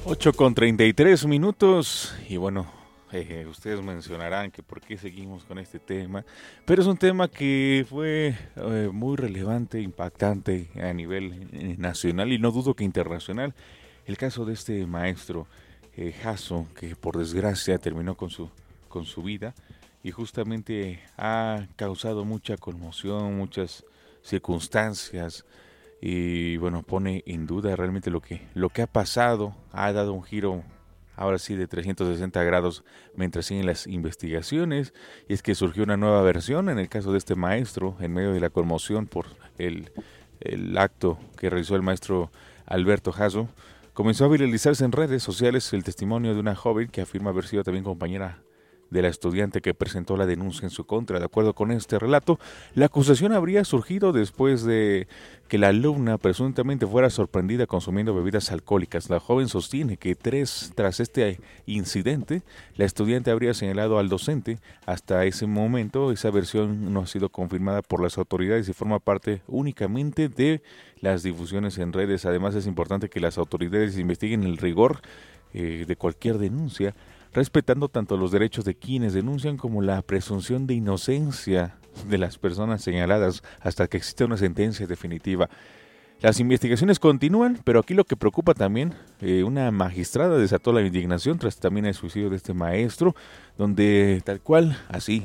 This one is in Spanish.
8:33 y bueno, ustedes mencionarán que por qué seguimos con este tema, pero es un tema que fue muy relevante, impactante a nivel nacional y no dudo que internacional. El caso de este maestro Jasso, que por desgracia terminó con su vida y justamente ha causado mucha conmoción, muchas circunstancias y bueno, pone en duda realmente lo que ha pasado, ha dado un giro ahora sí de 360 grados mientras siguen las investigaciones, y es que surgió una nueva versión en el caso de este maestro en medio de la conmoción por el acto que realizó el maestro Alberto Jasso. Comenzó a viralizarse en redes sociales el testimonio de una joven que afirma haber sido también compañera de la estudiante que presentó la denuncia en su contra. De acuerdo con este relato, la acusación habría surgido después de que la alumna presuntamente fuera sorprendida consumiendo bebidas alcohólicas. La joven sostiene que tras este incidente, la estudiante habría señalado al docente. Hasta ese momento, esa versión no ha sido confirmada por las autoridades y forma parte únicamente de las difusiones en redes. Además, es importante que las autoridades investiguen el rigor de cualquier denuncia, respetando tanto los derechos de quienes denuncian como la presunción de inocencia de las personas señaladas hasta que exista una sentencia definitiva. Las investigaciones continúan, pero aquí lo que preocupa también, una magistrada desató la indignación tras también el suicidio de este maestro, donde tal cual, así,